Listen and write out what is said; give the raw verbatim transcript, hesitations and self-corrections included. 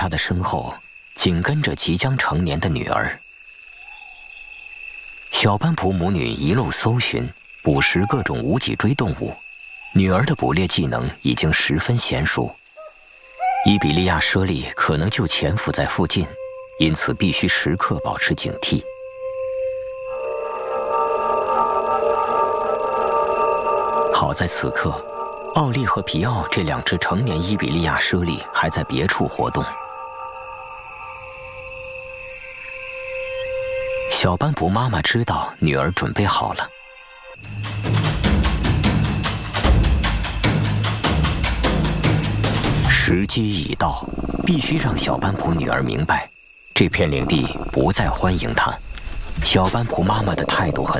他的身后紧跟着即将成年的女儿。小班普母女一路搜寻，捕食各种无脊椎动物，女儿的捕猎技能已经十分娴熟。伊比利亚猞猁可能就潜伏在附近，因此必须时刻保持警惕。好在此刻，奥利和皮奥这两只成年伊比利亚猞猁还在别处活动。小班普妈妈知道女儿准备好了。时机已到，必须让小班普女儿明白，这片领地不再欢迎她。小班普妈妈的态度很